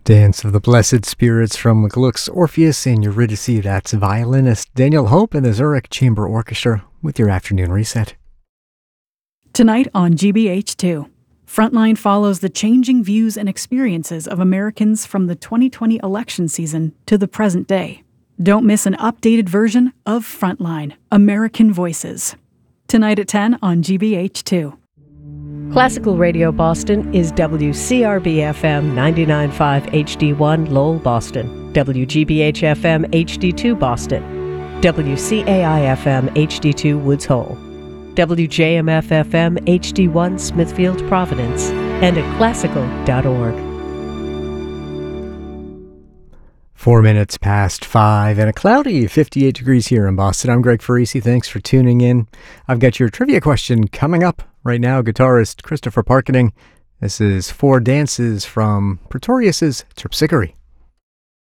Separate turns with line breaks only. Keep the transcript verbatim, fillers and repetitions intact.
Dance of the Blessed Spirits from Gluck's Orpheus and Eurydice. That's violinist Daniel Hope and the Zurich Chamber Orchestra with your afternoon reset.
Tonight on G B H two, Frontline follows the changing views and experiences of Americans from the twenty twenty election season to the present day. Don't miss an updated version of Frontline, American Voices. Tonight at ten on G B H two.
Classical Radio Boston is W C R B F M ninety-nine point five H D one Lowell, Boston, W G B H F M H D two Boston, W C A I F M H D two Woods Hole, W J M F F M H D one Smithfield, Providence, and at classical dot org.
Four minutes past five and a cloudy fifty-eight degrees here in Boston. I'm Greg Farisi. Thanks for tuning in. I've got your trivia question coming up right now. Guitarist Christopher Parkening. This is Four Dances from Pretorius's Terpsichore.